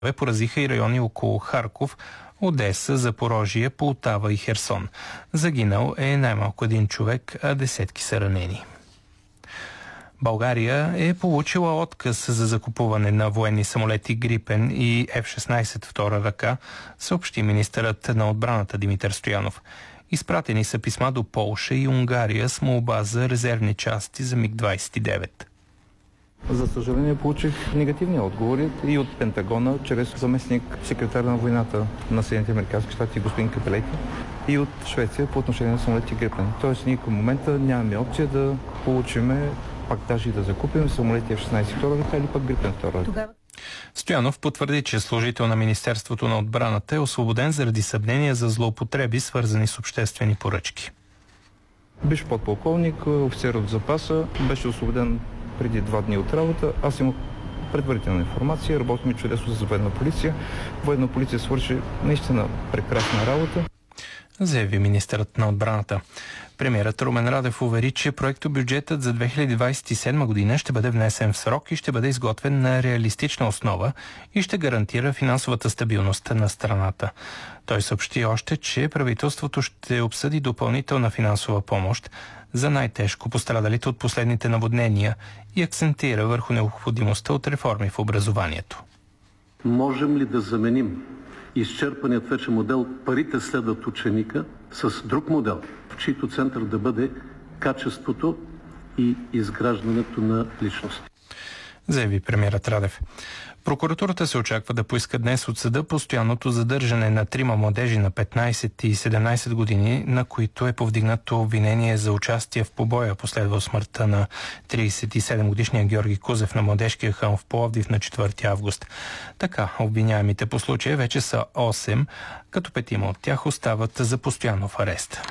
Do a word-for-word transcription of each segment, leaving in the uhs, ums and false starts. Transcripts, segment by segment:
поразиха и райони около Харков, Одеса, Запорожие, Полтава и Херсон. Загинал е най-малко един човек, а десетки са ранени. България е получила отказ за закупуване на военни самолети Грипен и Еф шестнайсет втора ръка, съобщи министърът на отбраната Димитър Стоянов. Изпратени са писма до Полша и Унгария с молба за резервни части за Миг двайсет и девет. За съжаление получих негативни отговори и от Пентагона, чрез заместник секретар на войната на Съединените американски щати господин Капелети, и от Швеция по отношение на самолети Грипен. Тоест ние към момента нямаме опция да получиме, пак даже и да закупим самолети Еф шестнайсет втора ръка или пък Грипен втора ръка. Стоянов потвърди, че служител на Министерството на отбраната е освободен заради съмнения за злоупотреби, свързани с обществени поръчки. Биш подполковник, офицер от запаса, беше освободен преди два дни от работа. Аз имах предварителна информация, работим чудесно с военна полиция. Военна полиция свърши наистина прекрасна работа, заяви министърът на отбраната. Премиерът Румен Радев увери, че проектобюджетът за две хиляди двайсет и седма година ще бъде внесен в срок и ще бъде изготвен на реалистична основа и ще гарантира финансовата стабилност на страната. Той съобщи още, че правителството ще обсъди допълнителна финансова помощ за най-тежко пострадалите от последните наводнения и акцентира върху необходимостта от реформи в образованието. Можем ли да заменим изчерпаният вече модел "парите следват ученика" с друг модел, в чийто център да бъде качеството и изграждането на личности? Заяви премиерът Радев. Прокуратурата се очаква да поиска днес от съда постоянното задържане на трима младежи на петнайсет и седемнайсет години, на които е повдигнато обвинение за участие в побоя, последвал смъртта на трийсет и седем годишния Георги Кузев на Младежкия хълм в Пловдив на четвърти август. Така, обвиняемите по случая вече са осем, като петима от тях остават за постоянно в арест.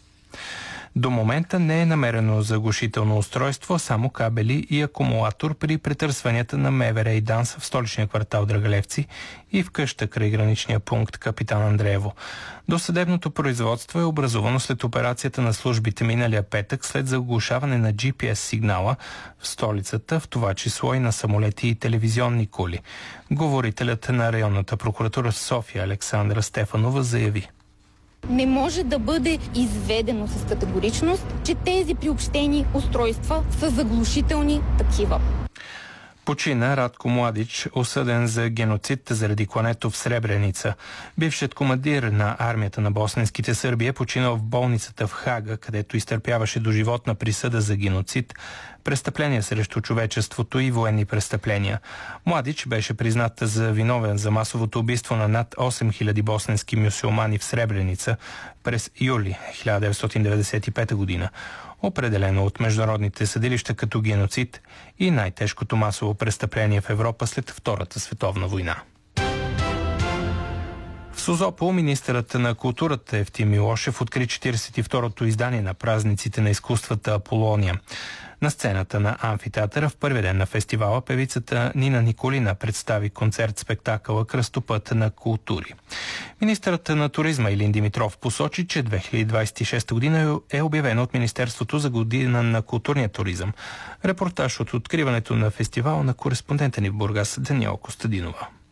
До момента не е намерено заглушително устройство, само кабели и акумулатор при претърсванията на МВР и ДАНС в столичния квартал Драгалевци и в къща край граничния пункт Капитан Андреево. Досъдебното производство е образувано след операцията на службите миналия петък след заглушаване на Джи Пи Ес сигнала в столицата, в това число и на самолети и телевизионни кули. Говорителят на районната прокуратура в София Александра Стефанова заяви: не може да бъде изведено с категоричност, че тези приобщени устройства са заглушителни такива. Почина Радко Младич, осъден за геноцид заради клането в Сребреница. Бившият командир на армията на босненските сърби е починал в болницата в Хага, където изтърпяваше доживотна присъда за геноцид, престъпления срещу човечеството и военни престъпления. Младич беше признат за виновен за масовото убийство на над осем хиляди босненски мюсюлмани в Сребреница през юли хиляда деветстотин деветдесет и пета година. Определено от международните съдилища като геноцид и най-тежкото масово престъпление в Европа след Втората световна война. В Созопол министърът на културата Евтим Милошев откри четирийсет и второто издание на празниците на изкуствата Аполония. На сцената на амфитеатъра в първи ден на фестивала певицата Нина Николина представи концерт-спектакъла "Кръстопът на култури". Министърът на туризма Илин Димитров посочи, че две хиляди двайсет и шеста година е обявена от Министерството за година на културния туризъм. Репортаж от откриването на фестивала на кореспондента ни в Бургас Даниела Костадинова.